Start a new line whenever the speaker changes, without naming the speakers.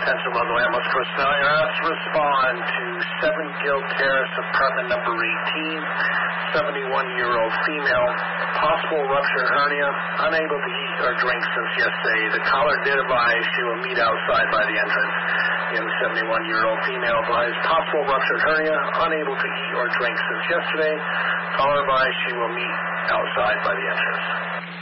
Attention Los Alamos personnel. You're asked to respond to 7 Gill Terrace, apartment number 18, 71-year-old female, possible ruptured hernia, unable to eat or drink since yesterday. The caller did advise she will meet outside by the entrance. Again, the 71-year-old female advised possible ruptured hernia, unable to eat or drink since yesterday. Caller advised she will meet outside by the entrance.